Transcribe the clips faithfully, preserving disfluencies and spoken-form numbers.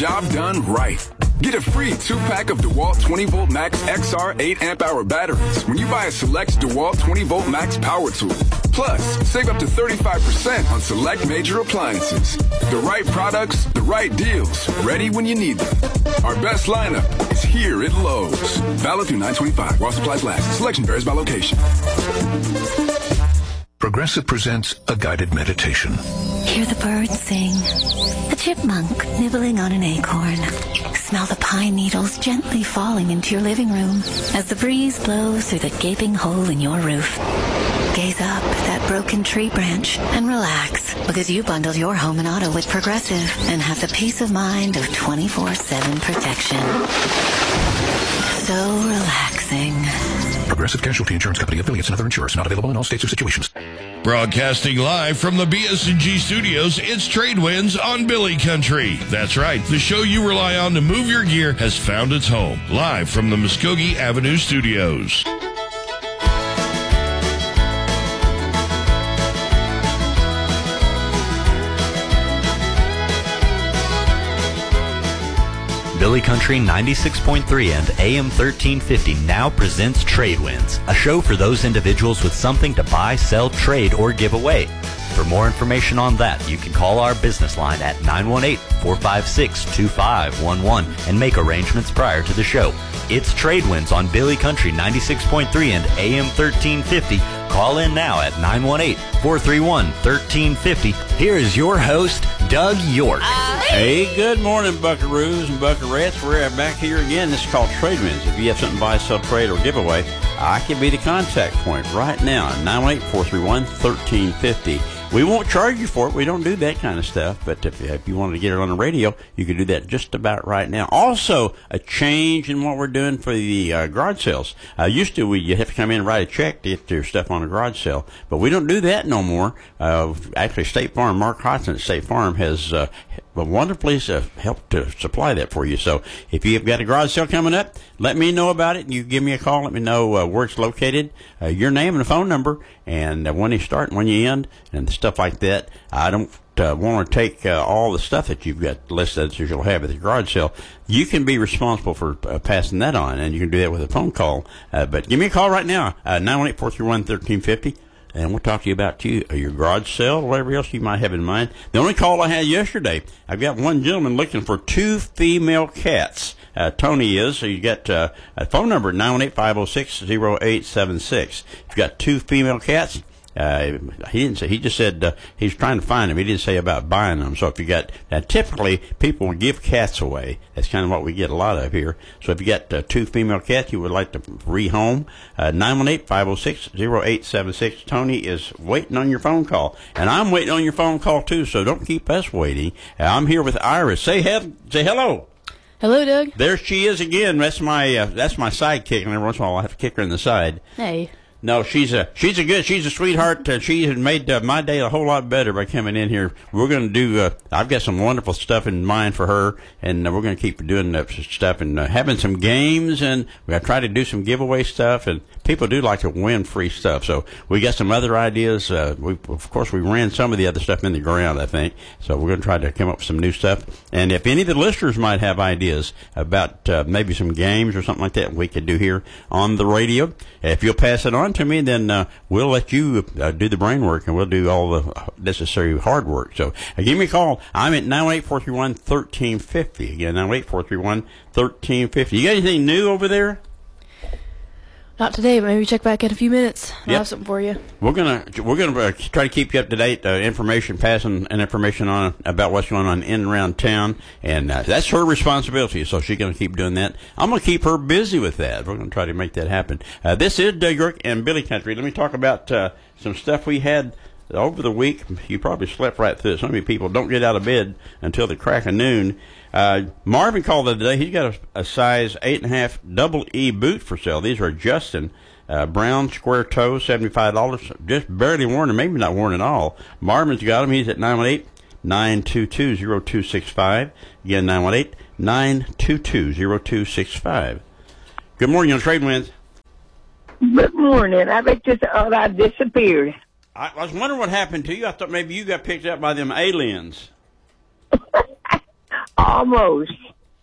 job done right. Get a free two-pack of DeWalt twenty volt Max X R eight amp hour batteries when you buy a select DeWalt twenty volt Max power tool. Plus, save up to thirty-five percent on select major appliances. The right products, the right deals, ready when you need them. Our best lineup is here at Lowe's. Valid through nine twenty-five while supplies last. Selection varies by location. Progressive presents a guided meditation. Hear the birds sing, a chipmunk nibbling on an acorn. Smell the pine needles gently falling into your living room as the breeze blows through the gaping hole in your roof. Gaze up at that broken tree branch and relax, because you bundled your home and auto with Progressive and have the peace of mind of twenty-four seven protection. So relaxing. Progressive Casualty Insurance Company, affiliates, and other insurers. Not available in all states or situations. Broadcasting live from the B S and G studios, it's Trade Winds on Billy Country. That's right, the show you rely on to move your gear has found its home. Live from the Muskogee Avenue studios. Billy Country ninety-six point three and A M thirteen fifty now presents Trade Winds, a show for those individuals with something to buy, sell, trade, or give away. For more information on that, you can call our business line at nine one eight, four five six, two five one one and make arrangements prior to the show. It's Trade Winds on Billy Country ninety-six point three and A M thirteen fifty. Call in now at nine one eight, four three one, one three five zero. Here is your host, Doug York. Hey, good morning, buckaroos and buckarettes. We're back here again. This is called Trade Winds. If you have something to buy, sell, trade, or give away, I can be the contact point right now. nine one eight, four three one, one three five zero. We won't charge you for it. We don't do that kind of stuff. But if, if you wanted to get it on the radio, you can do that just about right now. Also, a change in what we're doing for the uh, garage sales. Uh, used to, we you have to come in and write a check to get your stuff on a garage sale. But we don't do that no more. Uh, actually, State Farm, Mark Hodson at State Farm has uh, wonderfully uh, helped to supply that for you. So if you've got a garage sale coming up, let me know about it. You give me a call. Let me know uh, where it's located, uh, your name and a phone number, and uh, when you start and when you end, and stuff like that. I don't uh, want to take uh, all the stuff that you've got listed that you'll have at the garage sale. You can be responsible for uh, passing that on, and you can do that with a phone call. Uh, but give me a call right now, uh, nine one eight, four three one, one three five zero. And we'll talk to you about you, uh, your garage sale, or whatever else you might have in mind. The only call I had yesterday, I've got one gentleman looking for two female cats. Uh, Tony is, so you got uh, a phone number, nine one eight, five oh six, oh eight seven six. If you got two female cats, uh, he didn't say, he just said uh, he's trying to find them. He didn't say about buying them. So if you got, uh, typically people will give cats away. That's kind of what we get a lot of here. So if you got uh, two female cats you would like to rehome, uh, nine one eight, five oh six, oh eight seven six. Tony is waiting on your phone call. And I'm waiting on your phone call too, so don't keep us waiting. Uh, I'm here with Iris. Say, he- say hello. Hello, Doug. There she is again. That's my uh, that's my sidekick, and every once in a while I have to kick her in the side. Hey. No, she's a she's a good she's a sweetheart. Uh, she has made uh, my day a whole lot better by coming in here. We're going to do. Uh, I've got some wonderful stuff in mind for her, and uh, we're going to keep doing uh, stuff and uh, having some games, and we're going to try to do some giveaway stuff. And people do like to win free stuff, so we got some other ideas. Uh, we of course we ran some of the other stuff in the ground, I think. So we're going to try to come up with some new stuff. And if any of the listeners might have ideas about uh, maybe some games or something like that, we could do here on the radio. If you'll pass it on to me, then uh, we'll let you uh, do the brain work, and we'll do all the necessary hard work. So uh, give me a call. I'm at nine one eight, four three one, one three five zero. Again, nine one eight, four three one, one three five zero. You got anything new over there? Not today, but maybe check back in a few minutes. I'll Yep. have something for you. We're gonna we're gonna uh, try to keep you up to date. Uh, information passing and information on about what's going on in and around town, and uh, that's her responsibility. So she's gonna keep doing that. I'm gonna keep her busy with that. We're gonna try to make that happen. Uh, this is Doug York and Billy Country. Let me talk about uh, some stuff we had over the week. You probably slept right through it. So many people don't get out of bed until the crack of noon. Uh, Marvin called the other day. He's got a, a size eight and a half double E boot for sale. These are Justin uh, brown square toe, seventy-five dollars. Just barely worn, or maybe not worn at all. Marvin's got them. He's at nine one eight, nine two two, zero two six five. Again, nine one eight, nine two two, zero two six five. Good morning on Trade Winds. Good morning. I bet you thought I disappeared. I, I was wondering what happened to you. I thought maybe you got picked up by them aliens. almost.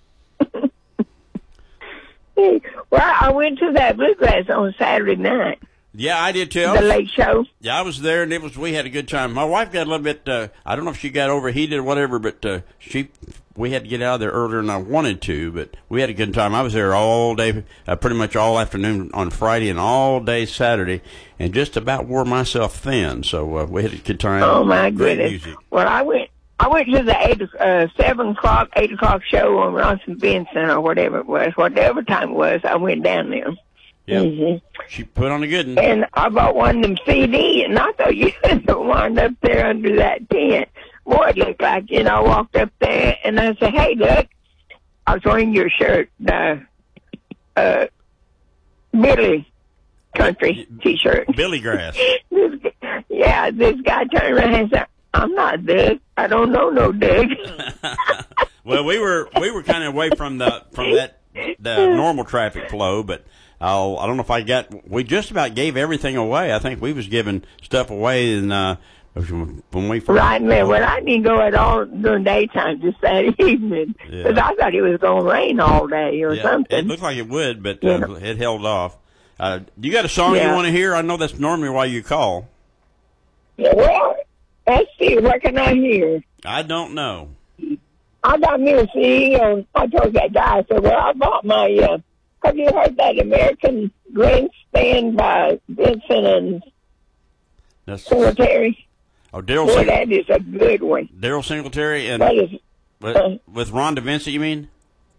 Well, I went to that bluegrass on Saturday night. Yeah, I did too. The late show. Yeah, I was there, and it was. We had a good time. My wife got a little bit. Uh, I don't know if she got overheated or whatever, but uh, she. We had to get out of there earlier than I wanted to, but we had a good time. I was there all day, uh, pretty much all afternoon on Friday and all day Saturday, and just about wore myself thin. So uh, we had a good time. Oh my Great goodness! music. Well, I went. I went to the eight, uh, seven o'clock, eight o'clock show on Ronson Benson or whatever it was, whatever time it was. I went down there. Yeah, Mm-hmm. she put on a good one. And I bought one of them C Ds, and I thought you had to wind up there under that tent. Boy, it looked like, you know, I walked up there, and I said, hey, look, I was wearing your shirt, the uh, Billy Country T-shirt. Billy Grass. this, yeah, this guy turned around and said, I'm not Doug. I don't know no Doug. Well, we were we were kind of away from the from that the normal traffic flow, but I'll, I don't know if I got. We just about gave everything away. I think we was giving stuff away, and uh, when we first, right, man. Well, I didn't go at all during daytime, just that evening, because Yeah. I thought it was going to rain all day or yeah, something. it looked like it would, but You uh, know. it held off. Uh, you got a song you Yeah. want to hear? I know that's normally why you call. Yeah, well, let's see. What can I hear? I don't know. I got me a C D on. I told that guy, I said, well, I bought my, uh, have you heard that American Grandstand by Vincent and That's Singletary? oh Daryl Boy, Sing- that is a good one. Daryl Singletary and That is, with, uh, with Rhonda Vincent. You mean?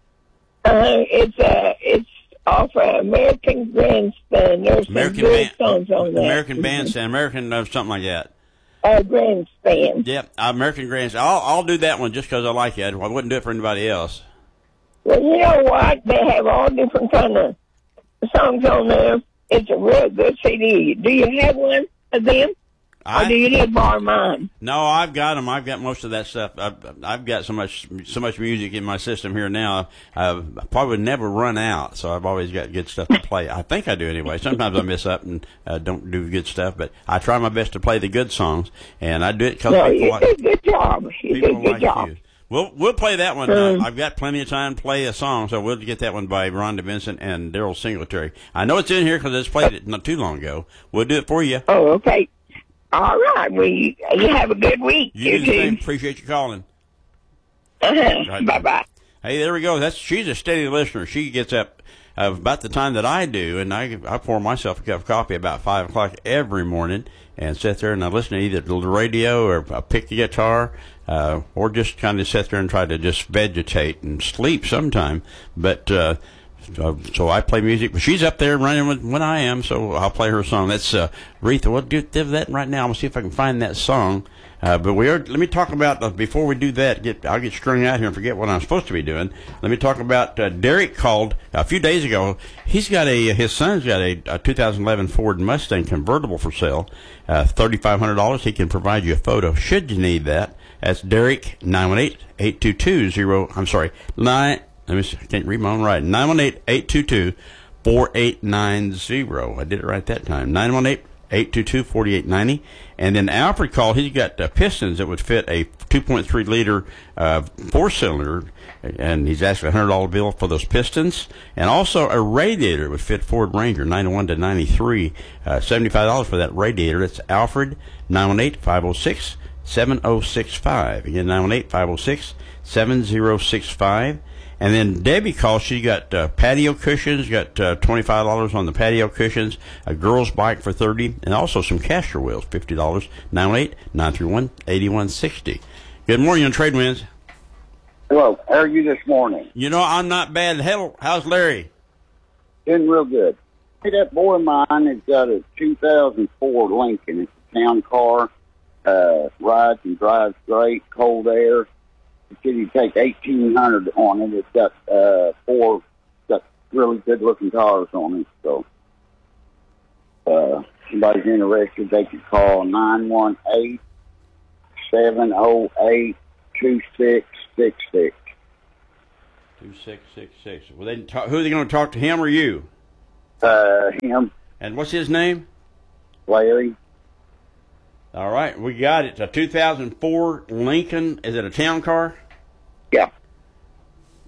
uh, it's, uh, it's off uh, American Grandstand. There's some American good Band, songs on that. American Bandstand, American uh, something like that. Uh, Grandstand. Yep, American Grandstand. I'll I'll do that one just because I like it. I wouldn't do it for anybody else. Well, you know what? They have all different kind of songs on there. It's a real good C D. Do you have one of them? I, or do you need to borrow mine? No, I've got them. I've got most of that stuff. I've, I've got so much so much music in my system here now. I probably would never run out, so I've always got good stuff to play. I think I do anyway. Sometimes I mess up and uh, don't do good stuff, but I try my best to play the good songs, and I do it because No, people you like, did a good job. You people did a good like job. you. We'll we'll play that one. Um, Uh, I've got plenty of time to play a song, so we'll get that one by Rhonda Vincent and Daryl Singletary. I know it's in here because I just played it not too long ago. We'll do it for you. Oh, okay. All right. Well, you, you have a good week. You You, do the same. too. Appreciate you calling. Uh-huh. Right. Bye-bye. Hey, there we go. That's she's a steady listener. She gets up uh, about the time that I do, and I I pour myself a cup of coffee about five o'clock every morning, and sit there and I listen to either the radio or I pick the guitar, uh, or just kind of sit there and try to just vegetate and sleep sometime. But uh, so, so I play music, but she's up there running with, when I am, so I'll play her song. That's uh, Retha. We'll do that right now. I'm gonna see if I can find that song. Uh, but we are. Let me talk about uh, before we do that. Get I'll get strung out here and forget what I'm supposed to be doing. Let me talk about uh, Derek called a few days ago. He's got a his son's got a, a two thousand eleven Ford Mustang convertible for sale, uh, thirty-five hundred dollars. He can provide you a photo should you need that. That's Derek nine one eight, eight two two zero. I'm sorry, nine. Let me see, I can't read my own writing. nine one eight, eight two two, four eight nine zero. I did it right that time. nine one eight, eight two two, four eight nine zero. And then Alfred called. He's got uh, pistons that would fit a two point three liter uh, four-cylinder, and he's asking a one hundred dollar bill for those pistons. And also a radiator would fit Ford Ranger, ninety-one to ninety-three, uh, seventy-five dollars for that radiator. That's Alfred, nine one eight, five oh six, seven oh six five. Again, nine one eight, five oh six, seven oh six five. And then Debbie called. She got uh, patio cushions, got uh, twenty-five dollars on the patio cushions, a girl's bike for thirty dollars, and also some caster wheels, fifty dollars. nine one eight, nine three one, eight one six zero. Good morning on Trade Winds. Hello. How are you this morning? You know, I'm not bad. Hell, how's Larry? Doing real good. Hey, that boy of mine has got a two thousand four Lincoln. It's a town car. Uh, rides and drives great, cold air. He said he'd take eighteen hundred on it. It's got uh, four, got really good looking cars on it. So, uh, somebody's interested, they could call nine one eight, seven oh eight, two six six six. two six six six. Well, they talk, who are they going to talk to, him or you? Uh, him, And what's his name? Larry. All right, we got it. A two thousand four Lincoln. Is it a town car? Yeah.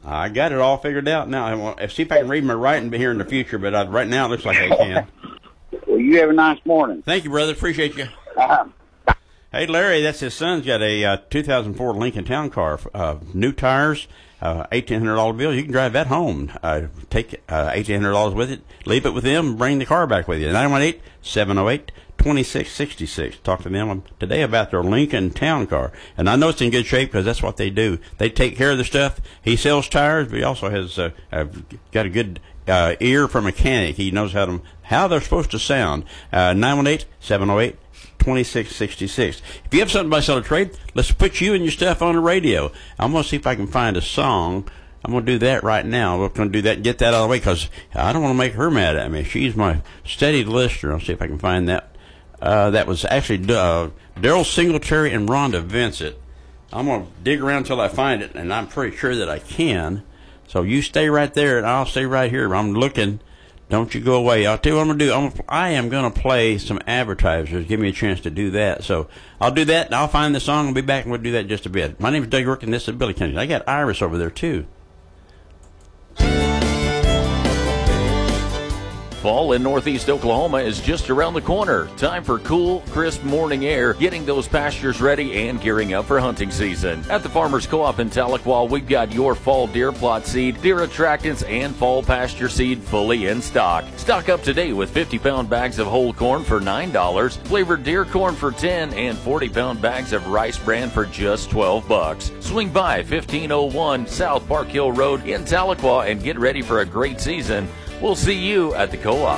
I got it all figured out now. I want, see if I can read my writing here in the future, but I, right now it looks like I can. Well, you have a nice morning. Thank you, brother. Appreciate you. Uh-huh. Hey, Larry, that's his son's got a uh, two thousand four Lincoln Town Car, uh, new tires, uh, eighteen hundred dollars bill. You can drive that home. Uh, take uh, eighteen hundred dollars with it, leave it with them, bring the car back with you. nine one eight, seven oh eight, two six six six. Talk to them today about their Lincoln Town Car. And I know it's in good shape because that's what they do. They take care of the stuff. He sells tires, but he also has uh, uh, got a good uh, ear for mechanic. He knows how to how they're supposed to sound. Uh, nine one eight, seven oh eight, two six six six. If you have something to buy, sell, or trade, let's put you and your stuff on the radio. I'm going to see if I can find a song. I'm going to do that right now. We're going to do that and get that out of the way because I don't want to make her mad at me. She's my steady listener. I'll see if I can find that. Uh, that was actually uh, Daryl Singletary and Rhonda Vincent. I'm going to dig around until I find it, and I'm pretty sure that I can. So you stay right there, and I'll stay right here. I'm looking. Don't you go away. I'll tell you what I'm going to do. I'm, I am going to play some advertisers. Give me a chance to do that. So I'll do that, and I'll find the song. I'll be back, and we'll do that in just a bit. My name is Doug Rook, and this is Billy Country. I got Iris over there, too. Fall in northeast Oklahoma is just around the corner. Time for cool, crisp morning air, getting those pastures ready and gearing up for hunting season. At the Farmers Co-op in Tahlequah, we've got your fall deer plot seed, deer attractants, and fall pasture seed fully in stock. Stock up today with fifty pound bags of whole corn for nine dollars, flavored deer corn for ten dollars, and forty pound bags of rice bran for just twelve bucks. Swing by fifteen oh one South Park Hill Road in Tahlequah and get ready for a great season. We'll see you at the co-op.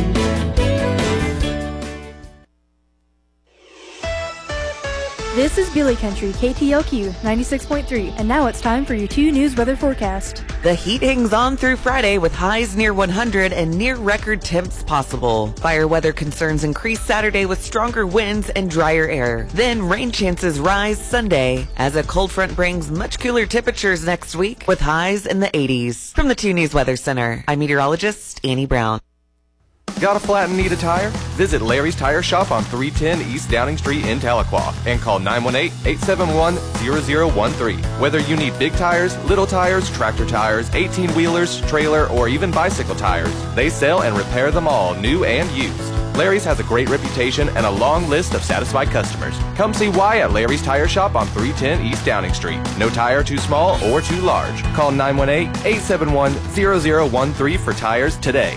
This is Billy Country, K T L Q ninety-six point three, and now it's time for your two news weather forecast. The heat hangs on through Friday with highs near one hundred and near record temps possible. Fire weather concerns increase Saturday with stronger winds and drier air. Then rain chances rise Sunday as a cold front brings much cooler temperatures next week with highs in the eighties. From the two News Weather Center, I'm meteorologist Annie Brown. Got a flat and need a tire? Visit Larry's Tire Shop on three ten East Downing Street in Tahlequah and call nine one eight, eight seven one, zero zero one three. Whether you need big tires, little tires, tractor tires, eighteen-wheelers, trailer, or even bicycle tires, they sell and repair them all, new and used. Larry's has a great reputation and a long list of satisfied customers. Come see why at Larry's Tire Shop on three ten East Downing Street. No tire too small or too large. Call nine one eight, eight seven one, zero zero one three for tires today.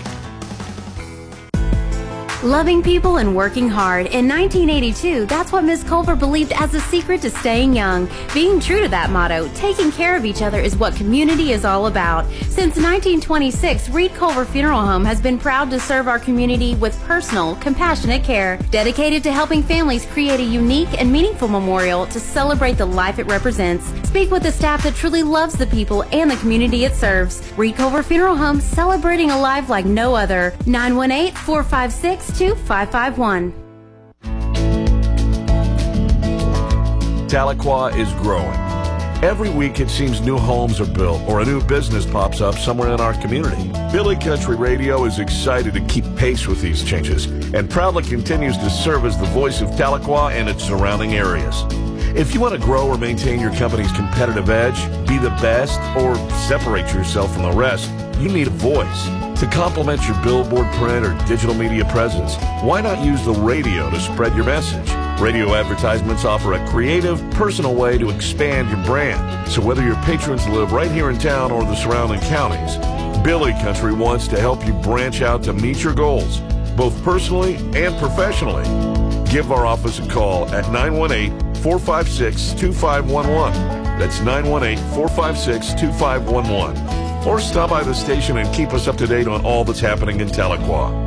Loving people and working hard. In nineteen eighty-two, that's what Miz Culver believed as the secret to staying young. Being true to that motto, taking care of each other is what community is all about. Since nineteen twenty-six, Reed Culver Funeral Home has been proud to serve our community with personal, compassionate care, dedicated to helping families create a unique and meaningful memorial to celebrate the life it represents. Speak with the staff that truly loves the people and the community it serves. Reed Culver Funeral Home, celebrating a life like no other. nine one eight, four five six, two five five one. Tahlequah is growing. Every week it seems new homes are built or a new business pops up somewhere in our community. Billy Country Radio is excited to keep pace with these changes and proudly continues to serve as the voice of Tahlequah and its surrounding areas. If you want to grow or maintain your company's competitive edge, be the best, or separate yourself from the rest, you need a voice. To complement your billboard, print, or digital media presence, why not use the radio to spread your message? Radio advertisements offer a creative, personal way to expand your brand. So whether your patrons live right here in town or the surrounding counties, Billy Country wants to help you branch out to meet your goals, both personally and professionally. Give our office a call at nine one eight, four five six, two five one one. That's nine one eight, four five six, two five one one. Or stop by the station and keep us up to date on all that's happening in Tahlequah.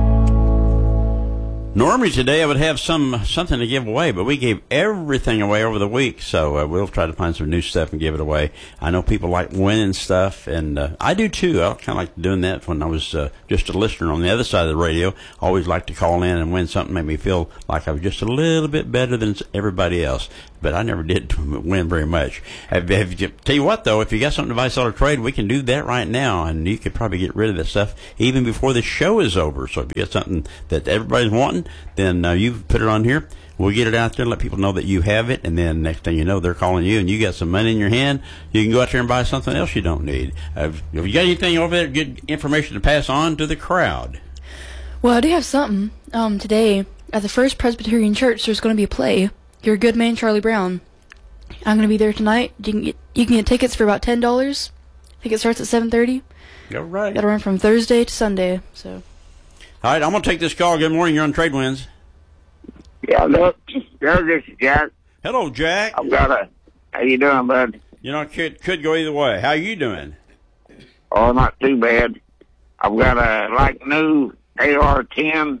Normally today I would have some something to give away, but we gave everything away over the week, so uh, we'll try to find some new stuff and give it away. I know people like winning stuff, and uh, I do too. I kind of like doing that when I was uh, just a listener on the other side of the radio. I always like to call in and win something, make me feel like I was just a little bit better than everybody else. but I never did win very much. Have, have you, tell you what, though, if you got something to buy, sell, or trade, we can do that right now, and you could probably get rid of that stuff even before the show is over. So if you got something that everybody's wanting, then uh, you put it on here. We'll get it out there and let people know that you have it, and then next thing you know, they're calling you, and you got some money in your hand. You can go out there and buy something else you don't need. Uh, have you got anything over there, good information to pass on to the crowd? Well, I do have something. Um, today, at the First Presbyterian Church, there's going to be a play, Your Good Man, Charlie Brown. I'm going to be there tonight. You can get, you can get tickets for about ten dollars. I think it starts at seven thirty. All right. That'll run from Thursday to Sunday. So. All right, I'm going to take this call. Good morning. You're on Trade Winds. Yeah, look, no, this is Jack. Hello, Jack. I've got a. How you doing, bud? You know, it could, could go either way. How you doing? Oh, not too bad. I've got a like new A R ten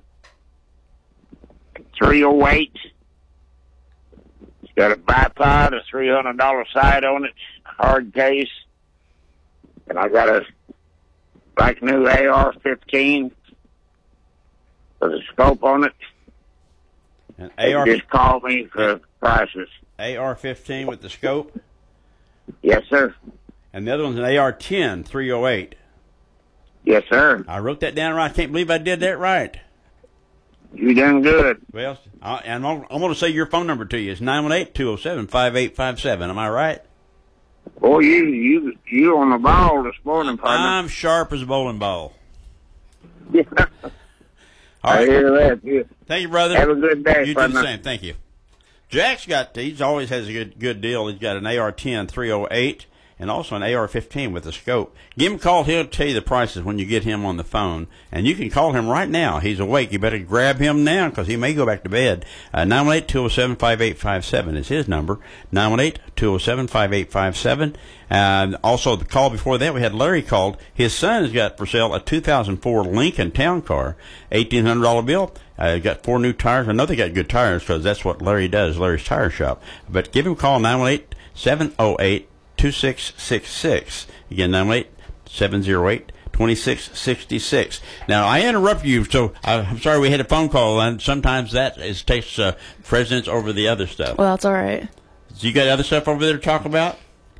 three oh eight. It's got a bipod, a three hundred dollar sight on it, hard case, and I got a like new A R fifteen with a scope on it. An A R just call me for prices. A R fifteen with the scope? Yes, sir. And the other one's an A R ten three oh eight. Yes, sir. I wrote that down right. I can't believe I did that right. You done good. Well, I, and I'm, I'm going to say your phone number to you. It's nine one eight, two oh seven, five eight five seven. Am I right? Boy, you you you on the ball this morning, partner. I'm sharp as a bowling ball. Yeah. All right. I hear that. Yeah. Thank you, brother. Have a good day, You partner. do the same. Thank you. Jack's got, he's always has a good good deal. He's got an A R ten three oh eight and also an A R fifteen with a scope. Give him a call. He'll tell you the prices when you get him on the phone. And you can call him right now. He's awake. You better grab him now because he may go back to bed. Uh, nine one eight, two oh seven, five eight five seven is his number. nine one eight, two oh seven, five eight five seven. Uh, also, the call before that, we had Larry called. His son has got for sale a two thousand four Lincoln Town Car, eighteen hundred dollar bill. Uh, got four new tires. I know they got good tires because that's what Larry does, Larry's Tire Shop. But give him a call, nine one eight, seven oh eight, two six six six. Again, nine one eight, seven oh eight, two six six six. Now, I interrupt you, so I'm sorry we had a phone call, and sometimes that is takes uh, precedence over the other stuff. Well, that's all right. So you got other stuff over there to talk about?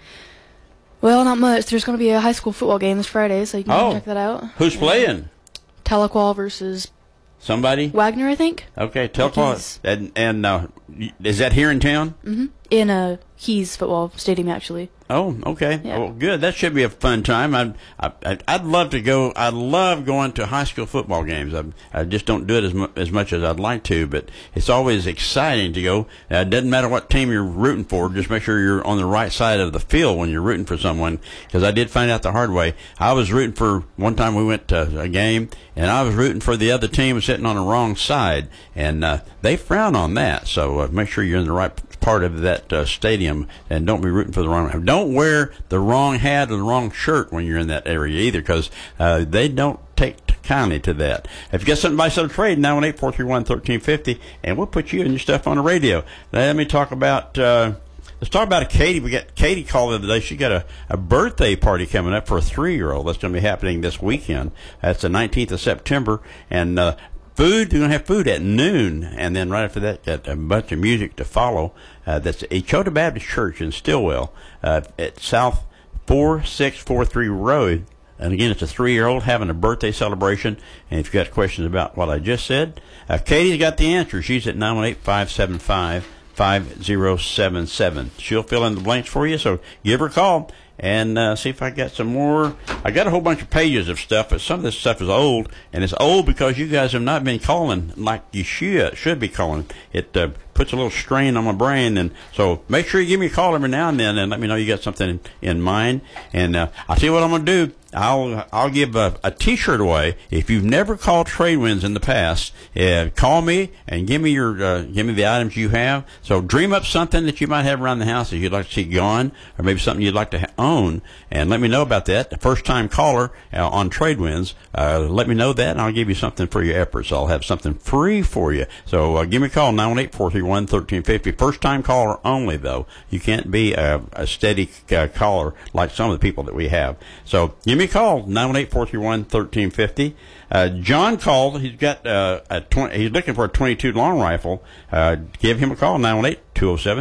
Well, not much. There's going to be a high school football game this Friday, so you can Oh. check that out. Who's playing? Tahlequah versus Somebody? Wagner, I think. Okay, tell Keys. us. And, and uh, is that here in town? Mm-hmm. In a Keys football stadium, actually. Oh, okay. Yeah. Well, good. That should be a fun time. I'd, I, I'd love to go. I love going to high school football games. I, I just don't do it as, mu- as much as I'd like to, but it's always exciting to go. Uh, it doesn't matter what team you're rooting for. Just make sure you're on the right side of the field when you're rooting for someone, because I did find out the hard way. I was rooting for, one time we went to a game, and I was rooting for the other team sitting on the wrong side, and uh, they frown on that. So uh, make sure you're in the right part of that uh, stadium, and don't be rooting for the wrong. Don't wear the wrong hat or the wrong shirt when you're in that area either, because uh, they don't take kindly to that. If you got something to buy, sell, or trade, nine one eight, four three one, one three five zero, and we'll put you and your stuff on the radio. Let me talk about. Uh, Let's talk about a Katie. We got Katie called the other day. She got a, a birthday party coming up for a three-year-old. That's going to be happening this weekend. That's the nineteenth of September, and uh, food. You're going to have food at noon, and then right after that, got a bunch of music to follow. Uh, that's Echota Baptist Church in Stillwell uh, at South four six four three Road. And again, it's a three-year-old having a birthday celebration. And if you've got questions about what I just said, uh, Katie's got the answer. She's at nine one eight, five seven five, five zero seven seven. She'll fill in the blanks for you, so give her a call and uh, see if I got some more. I got a whole bunch of pages of stuff, but some of this stuff is old, and it's old because you guys have not been calling like you should should be calling. It uh, puts a little strain on my brain, and so make sure you give me a call every now and then and let me know you got something in, in mind. And uh, I'll tell you what I'm going to do. I'll I'll give a, a T-shirt away. If you've never called Trade Winds in the past, uh, call me and give me your uh, give me the items you have. So dream up something that you might have around the house that you'd like to see gone, or maybe something you'd like to ha- own, and let me know about that. The first time caller uh, on Trade Winds, uh, let me know that, and I'll give you something for your efforts. I'll have something free for you. So uh, give me a call, nine one eight, four three one, one three five zero. First time caller only, though. You can't be a, a steady uh, caller like some of the people that we have. So give me call, nine one eight, four three one, one three five zero. Uh, John called. He's got uh, a twenty, he's looking for a twenty-two long rifle. Uh, give him a call, nine one eight, two oh seven,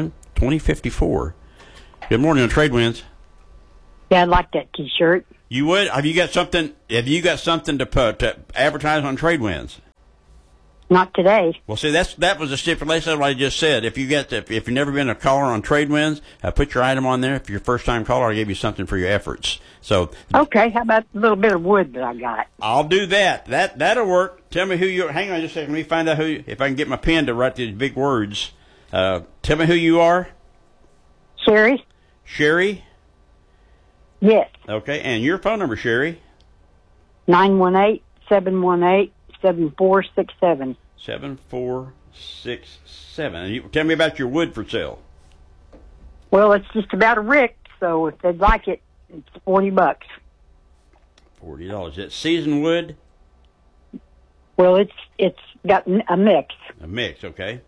twenty fifty-four. Good morning on Trade Winds. Yeah, I'd like that T-shirt. You would? Have you got something? Have you got something to put to advertise on Trade Winds? Not today. Well, see, that's that was a stipulation of what I just said. If you get if, if you've never been a caller on Trade Winds, uh, put your item on there. If you're a first time caller, I'll give you something for your efforts. So okay, how about a little bit of wood that I got? I'll do that. That that'll work. Tell me who you. Hang on just a second. Let me find out who. You, if I can get my pen to write these big words. Uh, tell me who you are. Sherry. Sherry. Yes. Okay, and your phone number, Sherry. Nine one eight seven one eight seven four six seven. Seven four six seven. And you tell me about your wood for sale. Well, it's just about a rick, so if they'd like it, it's forty bucks. Forty dollars. Is that seasoned wood? Well, it's it's got a mix. A mix, okay.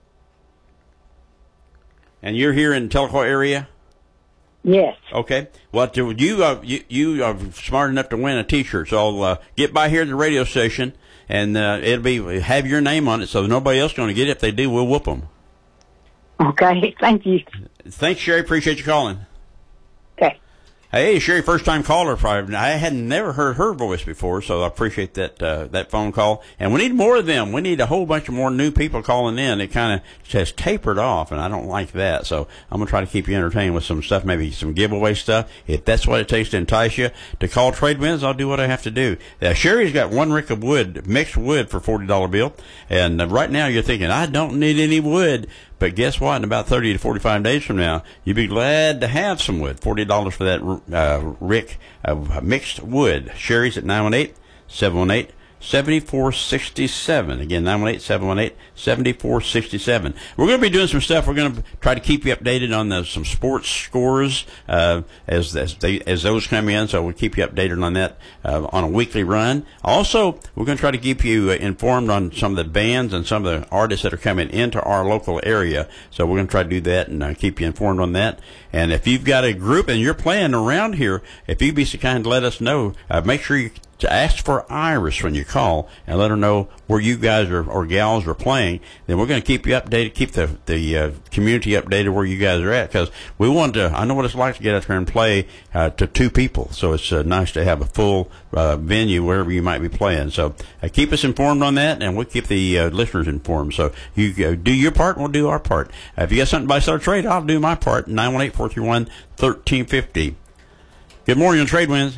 And you're here in Tahlequah area? Yes. Okay. Well, to, you uh, you you are smart enough to win a T-shirt, so I'll uh, get by here at the radio station, and uh, it'll be have your name on it, so nobody else is going to get it. If they do, we'll whoop them. Okay. Thank you. Thanks, Sherry. Appreciate you calling. Okay. Hey, Sherry, first time caller. Probably. I had never heard her voice before, so I appreciate that uh, that phone call. And we need more of them. We need a whole bunch of more new people calling in. It kind of has tapered off, and I don't like that. So I'm gonna try to keep you entertained with some stuff, maybe some giveaway stuff. If that's what it takes to entice you to call Trade Winds, I'll do what I have to do. Uh, Sherry's got one rick of wood, mixed wood for forty dollar bill, and uh, right now you're thinking I don't need any wood. But guess what? In about thirty to forty-five days from now, you'd be glad to have some wood. forty dollars for that uh, rick of mixed wood. Sherry's at nine one eight seven one eight seven four six seven. Again, nine one eight seven one eight seven four six seven. We're going to be doing some stuff. We're going to try to keep you updated on the, some sports scores uh, as as, they, as those come in. So we'll keep you updated on that uh, on a weekly run. Also, we're going to try to keep you uh, informed on some of the bands and some of the artists that are coming into our local area. So we're going to try to do that and uh, keep you informed on that. And if you've got a group and you're playing around here, if you'd be so kind to let us know, uh, make sure you to ask for Iris when you call and let her know where you guys are, or gals are playing. Then we're going to keep you updated, keep the the uh, community updated where you guys are at, because we want to. I know what it's like to get out there and play uh, to two people, so it's uh, nice to have a full uh, venue wherever you might be playing. So uh, keep us informed on that, and we'll keep the uh, listeners informed. So you uh, do your part, and we'll do our part. Uh, if you got something by sell trade, I'll do my part. nine one eight four three one one three five zero. Good morning on Trade Winds.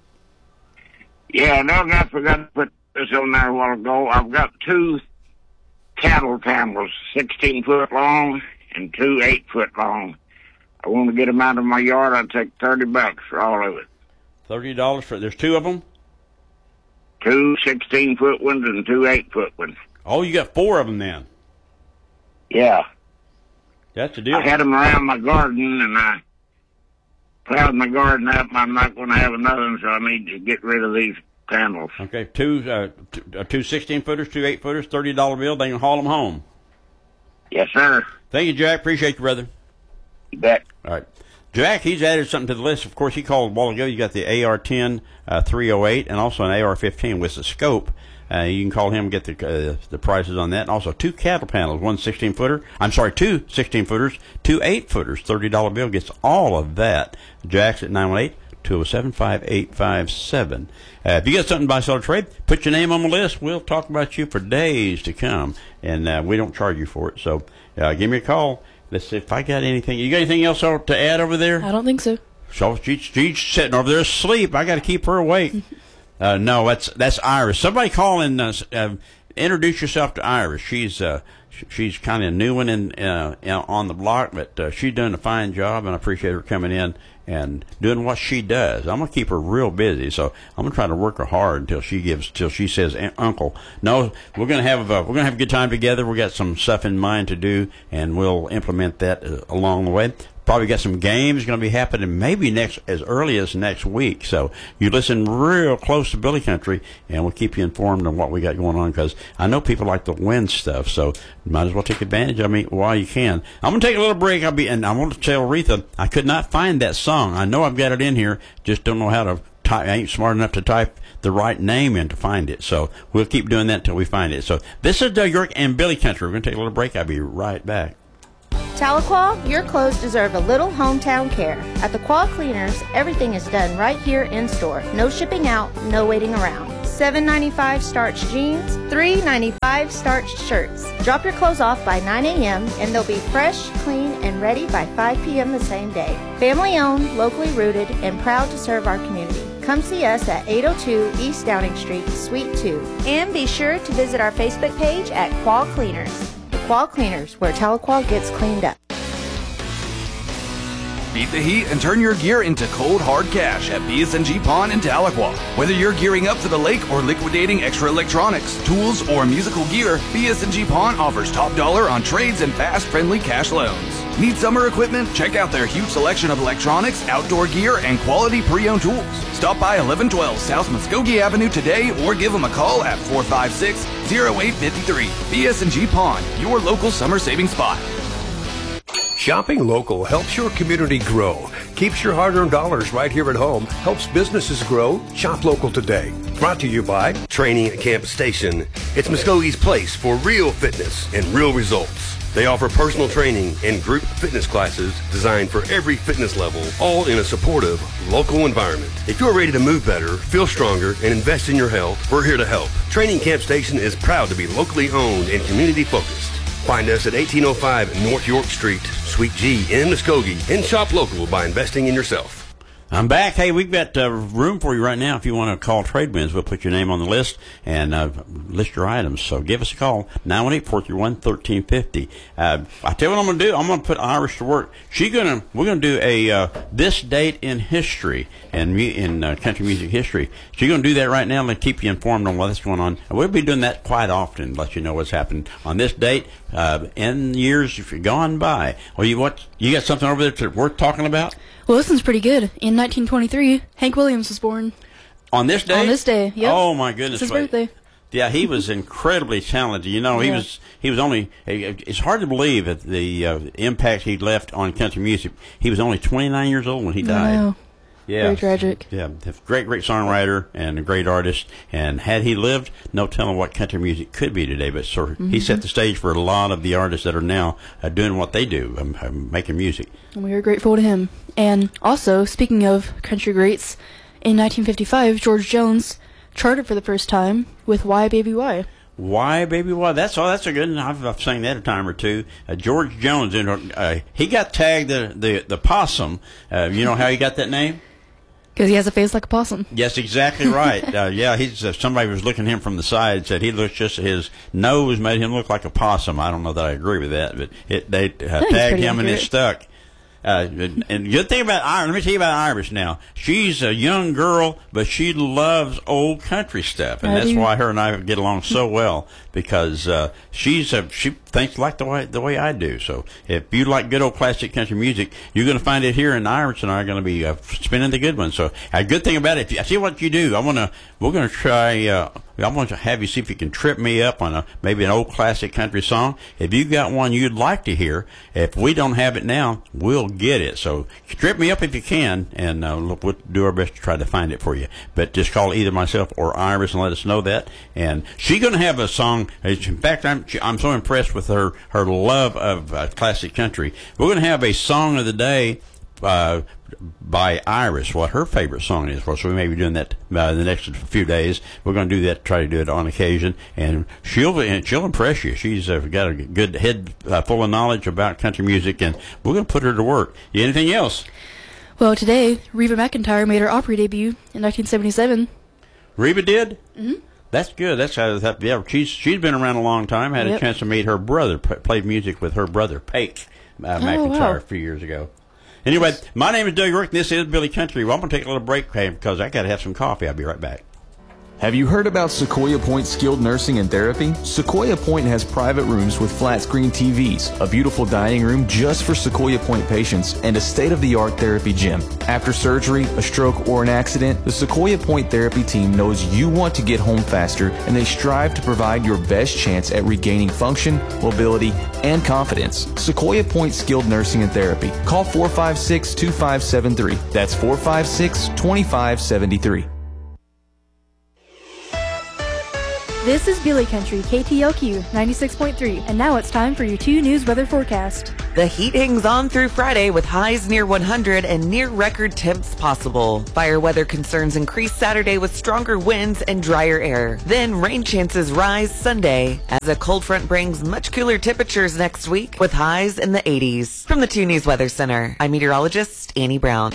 Yeah, no, I forgot to put this on there a while ago. I've got two cattle panels, sixteen foot long and two eight foot long. I want to get them out of my yard. I'll take thirty bucks for all of it. Thirty dollars for there's two of them. Two sixteen foot ones and two eight foot ones. Oh, you got four of them then. Yeah, that's the deal. I had them around my garden, and I plowed my garden up. I'm not going to have another one, so I need to get rid of these panels. Okay, two uh, two, uh, two sixteen footers, two eight footers, thirty dollar bill. They can haul them home. Yes, sir. Thank you, Jack. Appreciate you, brother. You bet. All right. Jack, he's added something to the list. Of course, he called a while ago. You got the A R ten uh, three oh eight and also an A R fifteen with the scope. Uh, you can call him and get the uh, the prices on that. And also two cattle panels, one sixteen footer. I'm sorry, two sixteen footers, two eight footers. thirty dollar bill gets all of that. Jack's at nine one eight two oh seven five eight five seven. Uh, if you got something by sell trade, put your name on the list. We'll talk about you for days to come, and uh, we don't charge you for it. So uh, give me a call. Let's see if I got anything. You got anything else to add over there? I don't think so. So she's, she's sitting over there asleep. I got to keep her awake. uh, no, that's that's Iris. Somebody call and uh, uh, introduce yourself to Iris. She's uh, sh- she's kind of new one in, uh, on the block, but uh, she's doing a fine job, and I appreciate her coming in and doing what she does. I'm gonna keep her real busy, so I'm gonna try to work her hard until she gives, till she says, "Uncle." No, we're gonna have a, we're gonna have a good time together. We got some stuff in mind to do, and we'll implement that uh, along the way. Probably got some games going to be happening maybe next, as early as next week. So you listen real close to Billy Country, and we'll keep you informed on what we got going on, because I know people like to win stuff. So you might as well take advantage of me while you can. I'm going to take a little break. I'll be, and I want to tell Aretha, I could not find that song. I know I've got it in here, just don't know how to type. I ain't smart enough to type the right name in to find it. So we'll keep doing that until we find it. So this is Doug York and Billy Country. We're going to take a little break. I'll be right back. Tahlequah, your clothes deserve a little hometown care. At the Quah Cleaners, everything is done right here in store. No shipping out, no waiting around. seven ninety-five starched jeans, three ninety-five starched shirts. Drop your clothes off by nine a.m. and they'll be fresh, clean, and ready by five p.m. the same day. Family owned, locally rooted, and proud to serve our community. Come see us at eight oh two East Downing Street, Suite two. And be sure to visit our Facebook page at Quah Cleaners. The Quah Cleaners, where Tahlequah gets cleaned up. Beat the heat and turn your gear into cold, hard cash at B S and G Pawn in Tahlequah. Whether you're gearing up for the lake or liquidating extra electronics, tools, or musical gear, B S and G Pawn offers top dollar on trades and fast, friendly cash loans. Need summer equipment? Check out their huge selection of electronics, outdoor gear, and quality pre-owned tools. Stop by eleven twelve South Muskogee Avenue today or give them a call at four five six, oh eight five three. B S and G Pawn, your local summer saving spot. Shopping local helps your community grow, keeps your hard-earned dollars right here at home, helps businesses grow. Shop local today. Brought to you by Training at Campus Station. It's Muskogee's place for real fitness and real results. They offer personal training and group fitness classes designed for every fitness level, all in a supportive, local environment. If you're ready to move better, feel stronger, and invest in your health, we're here to help. Training Camp Station is proud to be locally owned and community-focused. Find us at eighteen oh five North York Street, Suite G in Muskogee, and shop local by investing in yourself. I'm back. Hey, we've got uh, room for you right now. If you want to call Tradewinds, we'll put your name on the list and uh, list your items. So give us a call, nine one eight, four three one, one three five zero. Uh, I tell you what I'm going to do. I'm going to put Iris to work. She's going to. We're going to do a uh, this date in history and mu- in uh, country music history. She's going to do that right now and keep you informed on what's going on. And we'll be doing that quite often. Let you know what's happened on this date uh, in years if you're gone by. Well, you what? You got something over there that's worth talking about? Well, this one's pretty good. In nineteen twenty-three, Hank Williams was born. On this day? On this day, yep. Oh, my goodness. It's his birthday. Yeah, he was incredibly talented. You know, he Yeah. was he was only, it's hard to believe that the uh, impact he left on country music. He was only twenty-nine years old when he died. Wow. Yeah. Very tragic. Yeah, great, great songwriter and a great artist. And had he lived, no telling what country music could be today. But sort of, he Mhm. set the stage for a lot of the artists that are now uh, doing what they do, um, uh, making music. And we are grateful to him. And also, speaking of country greats, in nineteen fifty-five, George Jones charted for the first time with Why Baby Why. Why, baby, why? That's oh, that's a good one. I've, I've sang that a time or two. Uh, George Jones, uh, he got tagged the the, the possum. Uh, you know how he got that name? Because he has a face like a possum. Yes, exactly right. uh, yeah, he's uh, somebody was looking at him from the side, said he looks just his nose made him look like a possum. I don't know that I agree with that, but it, they uh, tagged him and it stuck. Uh, and, and good thing about Iris, let me tell you about Iris now. She's a young girl, but she loves old country stuff, and I that's do. why her and I get along so well because uh, she's uh, she thinks like the way the way I do. So if you like good old classic country music, you're going to find it here, and Iris and I are going to be uh, spinning the good ones. So a good thing about it, if you, I see what you do. I want to we're going to try. Uh, I want to have you see if you can trip me up on a maybe an old classic country song. If you got one you'd like to hear, if we don't have it now, we'll get it. So trip me up if you can, and uh, look, we'll do our best to try to find it for you. But just call either myself or Iris and let us know that. And she's going to have a song. In fact, I'm I'm so impressed with her her love of uh, classic country. We're going to have a song of the day. Uh, by Iris, what her favorite song is. So we may be doing that uh, the next few days. We're going to do that, try to do it on occasion, and she'll and she'll impress you. She's uh, got a good head uh, full of knowledge about country music, and we're going to put her to work. Anything else? Well, today, Reba McEntire made her Opry debut in nineteen seventy-seven. Reba did? Mm-hmm. That's good. That's how that. Yeah, she's she's been around a long time. Had Yep. a chance to meet her brother. P- played music with her brother, Pake uh, Oh, McEntire, wow. a few years ago. Anyway, my name is Doug York, and this is Billy Country. Well, I'm going to take a little break okay, because I got to have some coffee. I'll be right back. Have you heard about Sequoia Point Skilled Nursing and Therapy? Sequoia Point has private rooms with flat screen T Vs, a beautiful dining room just for Sequoia Point patients, and a state-of-the-art therapy gym. After surgery, a stroke, or an accident, the Sequoia Point Therapy team knows you want to get home faster, and they strive to provide your best chance at regaining function, mobility, and confidence. Sequoia Point Skilled Nursing and Therapy. Call four five six, two five seven three. That's four five six, two five seven three. This is Billy Country, K T L Q ninety-six point three, and now it's time for your two news weather forecast. The heat hangs on through Friday with highs near one hundred and near record temps possible. Fire weather concerns increase Saturday with stronger winds and drier air. Then rain chances rise Sunday as a cold front brings much cooler temperatures next week with highs in the eighties. From the two News Weather Center, I'm meteorologist Annie Brown.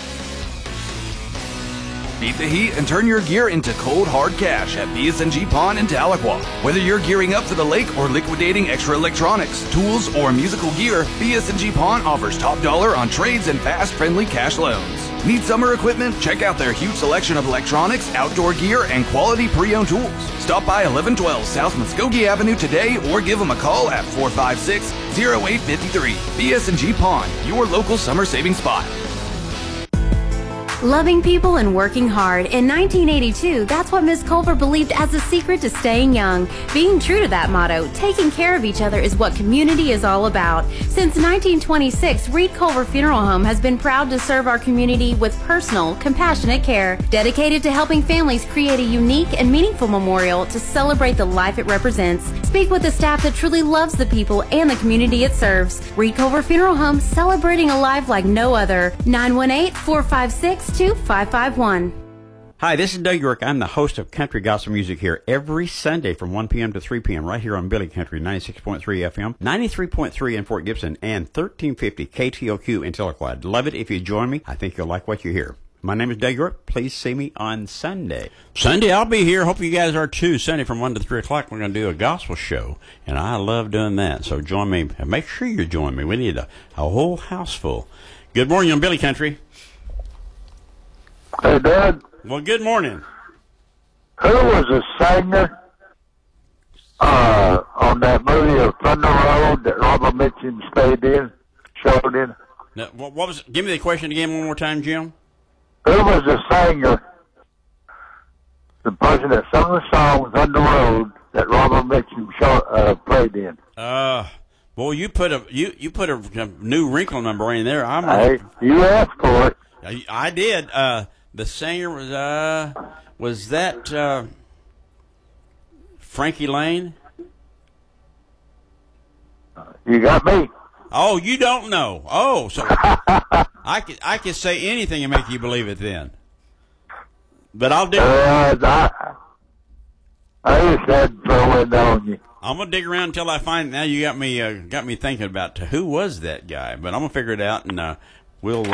Beat the heat and turn your gear into cold, hard cash at B S and G Pawn in Tahlequah. Whether you're gearing up for the lake or liquidating extra electronics, tools, or musical gear, B S and G Pawn offers top dollar on trades and fast, friendly cash loans. Need summer equipment? Check out their huge selection of electronics, outdoor gear, and quality pre-owned tools. Stop by eleven twelve South Muskogee Avenue today or give them a call at four five six, oh eight five three. B S and G Pawn, your local summer saving spot. Loving people and working hard. In nineteen eighty-two, that's what Miz Culver believed as the secret to staying young. Being true to that motto, taking care of each other is what community is all about. Since nineteen twenty-six, Reed Culver Funeral Home has been proud to serve our community with personal, compassionate care, dedicated to helping families create a unique and meaningful memorial to celebrate the life it represents. Speak with the staff that truly loves the people and the community it serves. Reed Culver Funeral Home, celebrating a life like no other. nine one eight, four five six, two five five one. Hi, this is Doug York. I'm the host of Country Gospel Music here every Sunday from one p.m. to three p.m. right here on Billy Country, ninety-six point three F M, ninety-three point three in Fort Gibson, and thirteen fifty K T O Q in Tahlequah. I'd love it if you join me. I think you'll like what you hear. My name is Doug York. Please see me on Sunday. Sunday, I'll be here. Hope you guys are too. Sunday from one to three o'clock, we're going to do a gospel show, and I love doing that. So join me. Make sure you join me. We need a, a whole house full. Good morning on Billy Country. Hey, Dad. Well, good morning. Who was the singer uh, on that movie of Thunder Road that Robert Mitchum stayed in, showed in? Now, what, what was? Give me the question again one more time, Jim. Who was the singer, the person that sung the song Thunder Road that Robert Mitchum show, uh, played in? Uh, well, you put a you you put a, a new wrinkle number in there. I'm. Hey, you asked for it. I, I did. Uh. The singer was, uh, was that, uh, Frankie Lane? You got me. Oh, you don't know. Oh, so I could, I could say anything and make you believe it then. But I'll dig. Uh, I, I just had to throw it on you. I'm gonna dig around until I find. Now you got me, uh, got me thinking about who was that guy. But I'm gonna figure it out, and uh, we'll,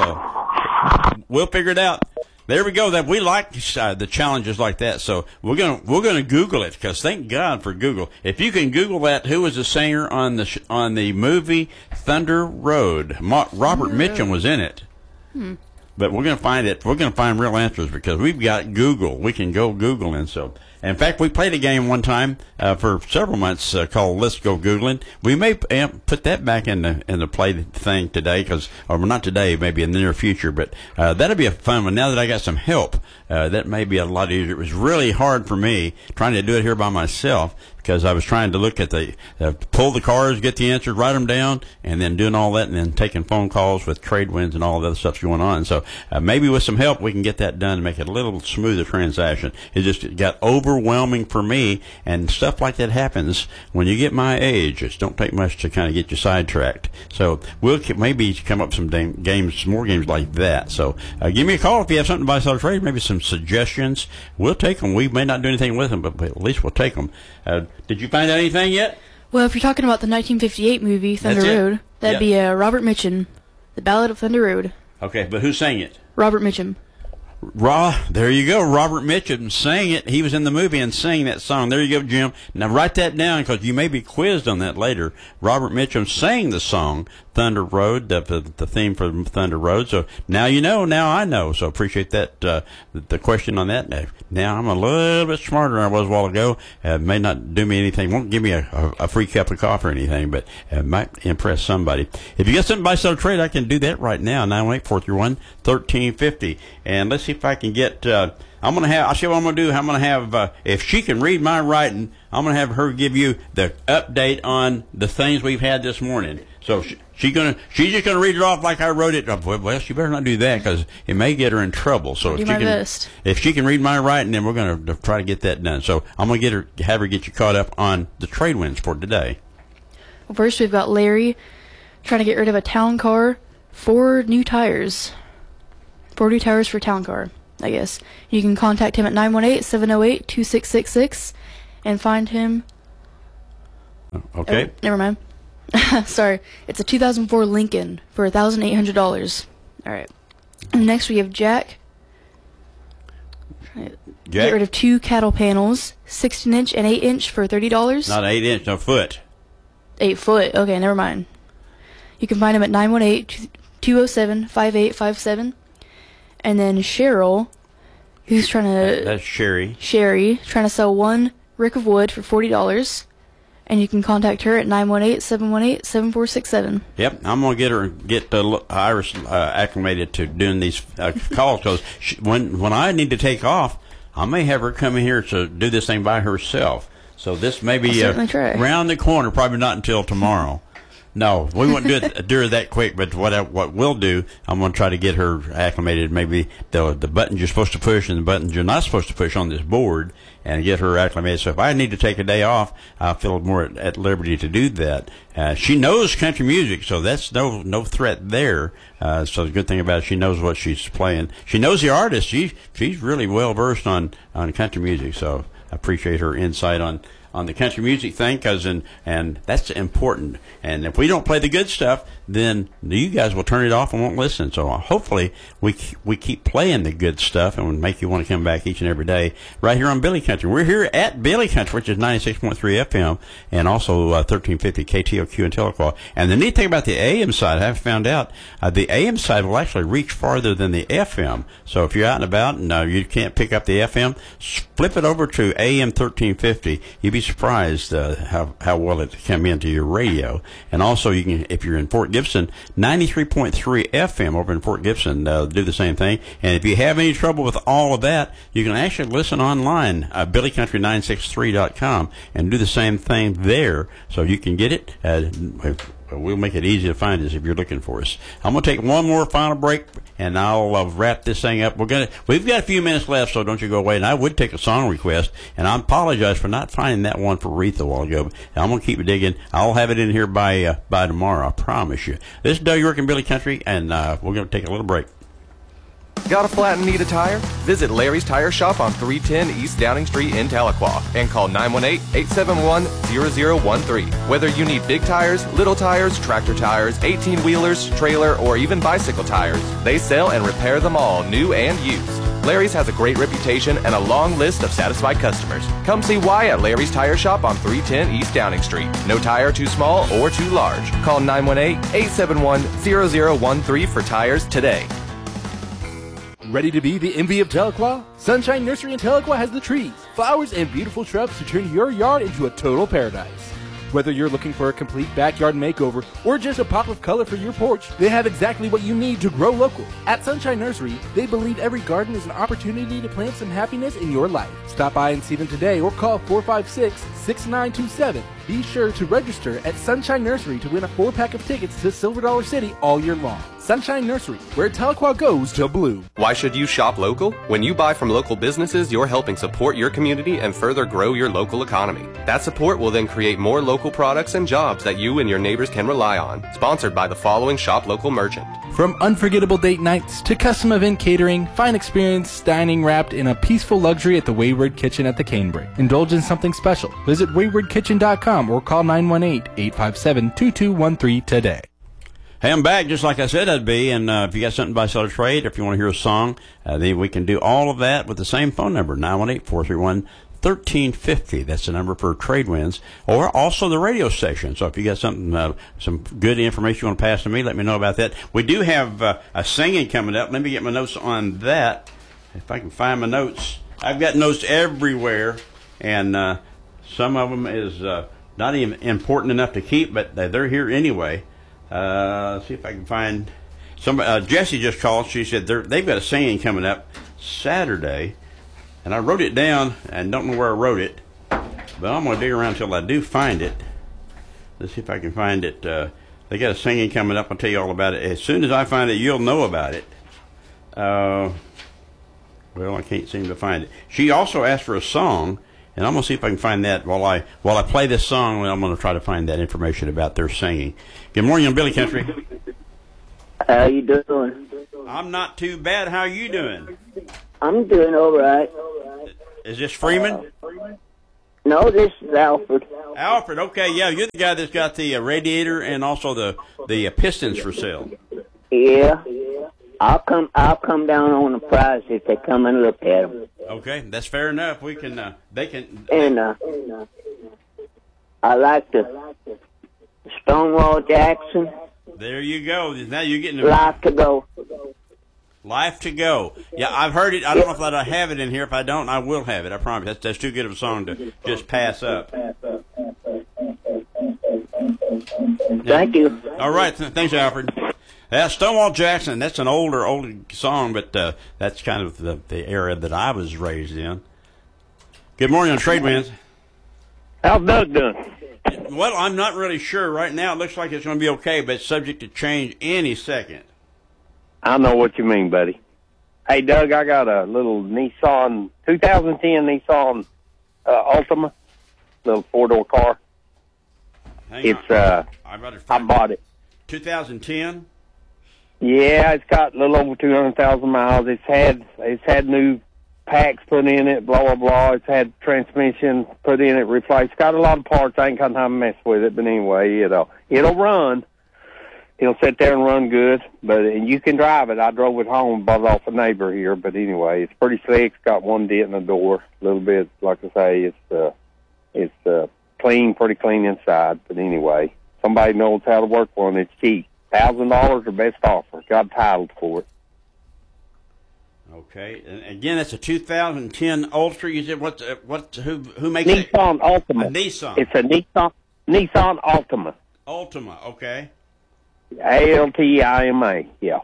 uh, we'll figure it out. There we go. That we like uh, the challenges like that, so we're gonna we're gonna Google it because thank God for Google. If you can Google that, who was the singer on the sh- on the movie Thunder Road? Ma- Robert Mitchum was in it. Hmm. But we're gonna find it. We're gonna find real answers because we've got Google. We can go Google, and so. In fact, we played a game one time uh, for several months uh, called "Let's Go Googling." We may uh, put that back in the in the play thing today, because, or not today, maybe in the near future. But uh, that'll be a fun one. Now that I got some help, uh, that may be a lot easier. It was really hard for me trying to do it here by myself because I was trying to look at the uh, pull the cards, get the answers, write them down, and then doing all that, and then taking phone calls with trade winds and all the other stuff going on. So uh, maybe with some help, we can get that done and make it a little smoother transaction. It just got over. Overwhelming for me, and stuff like that happens when you get my age. It don't take much to kind of get you sidetracked. So we'll maybe come up with some games, more games like that. So uh, give me a call if you have something to buy, sell, or trade, maybe some suggestions. We'll take them. We may not do anything with them, but, but at least we'll take them. Uh, did you find out anything yet? Well, if you're talking about the nineteen fifty-eight movie, Thunder That's Road, it. that'd Yep. be uh, Robert Mitchum, The Ballad of Thunder Road. Okay, but who sang it? Robert Mitchum. Raw, there you go. Robert Mitchum sang it. He was in the movie and sang that song. There you go, Jim. Now write that down because you may be quizzed on that later. Robert Mitchum sang the song Thunder Road, the, the, the theme for Thunder Road. So now you know. Now I know. So appreciate that. Uh, the question on that. Now I'm a little bit smarter than I was a while ago. Uh, may not do me anything. Won't give me a, a, a free cup of coffee or anything, but it might impress somebody. If you got something to buy, sell, or trade, I can do that right now. nine one eight, four three one, one three five zero. And let's see if I can get, uh, I'm going to have, I'll show you what I'm going to do. I'm going to have, uh, if she can read my writing, I'm going to have her give you the update on the things we've had this morning. So she, she gonna, she's just going to read it off like I wrote it. Well, she better not do that because it may get her in trouble. So do if she my can, best. If she can read my writing, then we're going to try to get that done. So I'm going to get her, have her get you caught up on the trade winds for today. Well, first we've got Larry trying to get rid of a town car, four new tires. Four new tires for town car, I guess. You can contact him at nine one eight, seven oh eight, two six six six and find him. Okay. Oh, never mind. Sorry. It's a two thousand four Lincoln for one thousand eight hundred dollars. All right. And next we have Jack. Jack? Get rid of two cattle panels, sixteen inch and eight inch for thirty dollars. Not eight inch, no foot. eight foot. Okay, never mind. You can find him at nine one eight, two oh seven, five eight five seven. And then Cheryl, who's trying to... That's Sherry. Sherry, trying to sell one rick of wood for forty dollars. And you can contact her at nine one eight, seven one eight, seven four six seven. Yep, I'm going to get her, get uh, Iris uh, acclimated to doing these uh, calls, because when, when I need to take off, I may have her come in here to do this thing by herself. So this may be uh, around the corner, probably not until tomorrow. No, we won't do it do it that quick, but what I, what we'll do, I'm going to try to get her acclimated, maybe the the buttons you're supposed to push and the buttons you're not supposed to push on this board, and get her acclimated. So if I need to take a day off, I feel more at, at liberty to do that. Uh, she knows country music, so that's no no threat there. Uh, so the good thing about it, she knows what she's playing. She knows the artist. She she's really well versed on, on country music, so I appreciate her insight on on the country music thing, cause and, and that's important. And if we don't play the good stuff, then you guys will turn it off and won't listen. So hopefully we we keep playing the good stuff and will make you want to come back each and every day right here on Billy Country. We're here at Billy Country, which is ninety-six point three F M and also uh, thirteen fifty K T O Q in Tahlequah. And the neat thing about the A M side, I have found out, uh, the A M side will actually reach farther than the F M. So if you're out and about and uh, you can't pick up the F M, flip it over to A M thirteen fifty. You'll be surprised uh, how how well it come into your radio. And also, you can, if you're in Fort Gibson, ninety-three point three F M over in Fort Gibson, uh, do the same thing. And if you have any trouble with all of that, you can actually listen online, uh, billy country nine six three dot com, and do the same thing there, so you can get it. Uh, We'll make it easy to find us if you're looking for us. I'm going to take one more final break, and I'll uh, wrap this thing up. We're gonna, we've got a few minutes left, so don't you go away. And I would take a song request, and I apologize for not finding that one for Aretha a while ago. But I'm going to keep digging. I'll have it in here by uh, by tomorrow, I promise you. This is Doug York and Billy Country, and uh, we're going to take a little break. Got a flat and need a tire? Visit Larry's Tire Shop on three ten East Downing Street in Tahlequah and call nine one eight, eight seven one, zero zero one three. Whether you need big tires, little tires, tractor tires, eighteen-wheelers, trailer, or even bicycle tires, they sell and repair them all, new and used. Larry's has a great reputation and a long list of satisfied customers. Come see why at Larry's Tire Shop on three ten East Downing Street. No tire too small or too large. Call nine one eight, eight seven one, zero zero one three for tires today. Ready to be the envy of Tahlequah? Sunshine Nursery in Tahlequah has the trees, flowers, and beautiful shrubs to turn your yard into a total paradise. Whether you're looking for a complete backyard makeover or just a pop of color for your porch, they have exactly what you need to grow local. At Sunshine Nursery, they believe every garden is an opportunity to plant some happiness in your life. Stop by and see them today or call four five six, six nine two seven. Be sure to register at Sunshine Nursery to win a four-pack of tickets to Silver Dollar City all year long. Sunshine Nursery, where Tahlequah goes to blue. Why should you shop local? When you buy from local businesses, you're helping support your community and further grow your local economy. That support will then create more local products and jobs that you and your neighbors can rely on. Sponsored by the following Shop Local merchant. From unforgettable date nights to custom event catering, fine experience dining wrapped in a peaceful luxury at the Wayward Kitchen at the Canebrake. Indulge in something special. Visit wayward kitchen dot com or call nine one eight, eight five seven, two two one three today. Hey, I'm back, just like I said I'd be, and uh, if you got something to buy, sell, or trade, or if you want to hear a song, uh, then we can do all of that with the same phone number, nine one eight, four three one, one three five zero. That's the number for Tradewinds, or also the radio station. So if you got something, uh, some good information you want to pass to me, let me know about that. We do have uh, a singing coming up. Let me get my notes on that, if I can find my notes. I've got notes everywhere, and uh, some of them is uh, not even important enough to keep, but they're here anyway. Uh, let's see if I can find some. Uh, Jessie just called. She said they're, they've got a singing coming up Saturday, and I wrote it down and don't know where I wrote it, but I'm gonna dig around until I do find it. Let's see if I can find it. Uh, they got a singing coming up. I'll tell you all about it as soon as I find it. You'll know about it. Uh, well, I can't seem to find it. She also asked for a song, And I'm going to see if I can find that while I while I play this song. I'm going to try to find that information about their singing. Good morning on Billy Country. How you doing? I'm not too bad. How are you doing? I'm doing all right. Is this Freeman? No, this is Alfred. Alfred, okay, yeah, you're the guy that's got the uh, radiator and also the the uh, pistons for sale. Yeah, I'll come. I'll come down on the price if they come and look at them. Okay, that's fair enough. We can. Uh, they can. And uh, I like the Stonewall Jackson. There you go. Now you're getting Life to Go. Life to Go. Yeah, I've heard it. I don't know if I have it in here. If I don't, I will have it. I promise. That's, that's too good of a song to just pass up. Thank you. All right. Th- thanks, Alfred. That's Stonewall Jackson. That's an older, older song, but uh, that's kind of the, the era that I was raised in. Good morning on Trade Winds. How's Doug doing? Well, I'm not really sure. Right now, it looks like it's going to be okay, but it's subject to change any second. I know what you mean, buddy. Hey, Doug, I got a little Nissan, two thousand ten Nissan uh, Altima, little four-door car. Hang it's, on. uh, I, I bought it. twenty ten? Yeah, it's got a little over two hundred thousand miles. It's had, it's had new packs put in it, blah, blah, blah. It's had transmission put in it, replaced. It's got a lot of parts. I ain't got time to mess with it, but anyway, it'll, it'll run. It'll sit there and run good, but and you can drive it. I drove it home, bought it off a neighbor here, but anyway, it's pretty slick. It's got one dent in the door, a little bit, like I say, it's uh, it's uh, clean, pretty clean inside. But anyway, somebody knows how to work one. It's cheap, thousand dollars or best offer. Got titled for it. Okay, and again, that's a two thousand ten Ultra. You said what? Uh, what? Who? Who makes Nissan it? Altima. A Nissan. It's a Nissan Nissan Altima. Ultima. Okay. A L T I M A, yeah.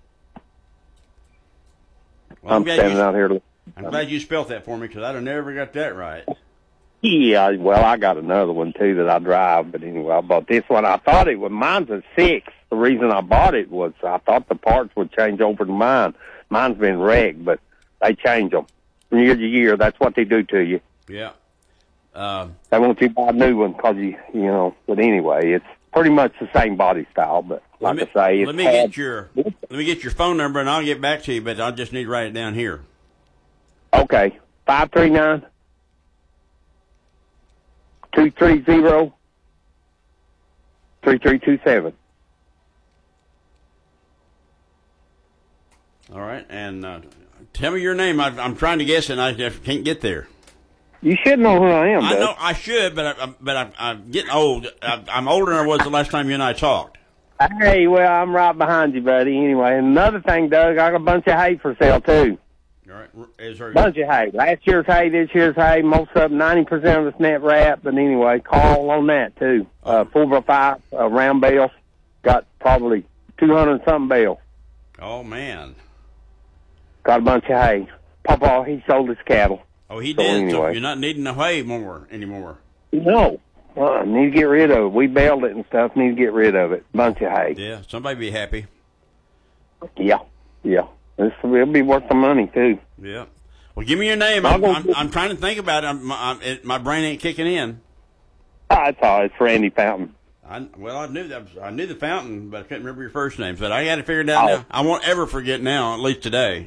Well, I'm, I'm glad standing you, out here. I'm glad you spelt that for me because I'd have never got that right. Yeah, well, I got another one, too, that I drive. But anyway, I bought this one. I thought it was, mine's a six. The reason I bought it was I thought the parts would change over to mine. Mine's been wrecked, but they change them from year to year. That's what they do to you. Yeah. Um, they want you to buy a new one because, you, you know, but anyway, it's pretty much the same body style, but like me, I say, it's let me had, get your let me get your phone number and I'll get back to you. But I just need to write it down here. Okay, five three nine two three zero three three two seven. All right, and uh, tell me your name. I, I'm trying to guess, and I just can't get there. You should know who I am. I Doug. know I should, but I, but I, I'm getting old. I, I'm older than I was the last time you and I talked. Hey, well, I'm right behind you, buddy. Anyway, another thing, Doug, I got a bunch of hay for sale too. All right, is there bunch of hay. Last year's hay, this year's hay. Most of them, ninety percent of it's net wrap. But anyway, call on that too. Uh, four by five uh, round bales. Got probably two hundred something bales. Oh man, got a bunch of hay. Papa, he sold his cattle. Oh, he so did. Anyway. So you're not needing the hay more anymore. No. Uh, need to get rid of it. We baled it and stuff. Need to get rid of it. Bunch of hay. Yeah, somebody be happy. Yeah, yeah. This will be worth the money too. Yeah. Well, give me your name. I'm, I'm, I'm trying to think about it. I'm, I'm, it. My brain ain't kicking in. I thought it's Randy Fountain. I, well, I knew that. I knew the Fountain, but I couldn't remember your first name. But I got it figured out oh. now. I won't ever forget now. At least today.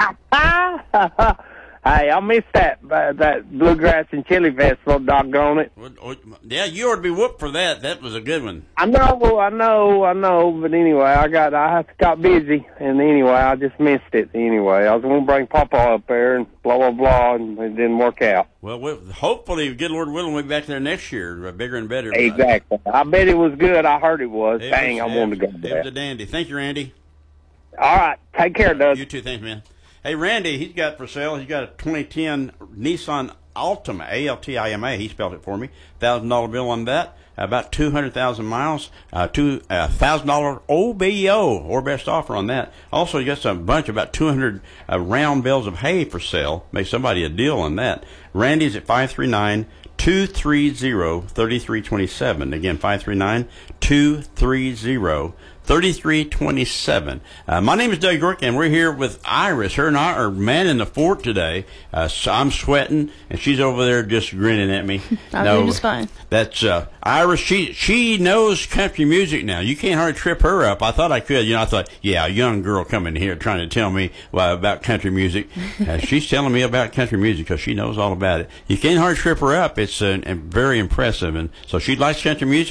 Hey, I missed that uh, that Bluegrass and Chili Festival, doggone it. Well, yeah, you ought to be whooped for that. That was a good one. I know, I know, I know, but anyway, I got I got busy, and anyway, I just missed it. Anyway, I was going to bring Papa up there and blah, blah, blah, and it didn't work out. Well, we'll hopefully, good Lord willing, we'll be back there next year, bigger and better. Exactly. I bet it was good. I heard it was. It Dang, was, I wanted to go It there. was a dandy. Thank you, Randy. All right. Take care, Doug. You too. Thanks, man. Hey, Randy, he's got for sale, he's got a twenty ten Nissan Altima, A L T I M A, he spelled it for me, one thousand dollar bill on that, about two hundred thousand miles, uh, two, uh, one thousand dollar O B O, or best offer on that. Also, you got a bunch, about two hundred uh, round bales of hay for sale. Make somebody a deal on that. Randy's at five three nine, two three zero, three three two seven. Again, five three nine, two three zero, thirty-three twenty-seven. Uh, my name is Doug York, and we're here with Iris. Her and I are manning the fort today. Uh, so I'm sweating, and she's over there just grinning at me. I'm no, doing just fine. That's uh, Iris. She she knows country music now. You can't hardly trip her up. I thought I could. You know, I thought, yeah, a young girl coming here trying to tell me well, about country music. Uh, she's telling me about country music because she knows all about it. You can't hardly trip her up. It's uh, very impressive, and so she likes country music.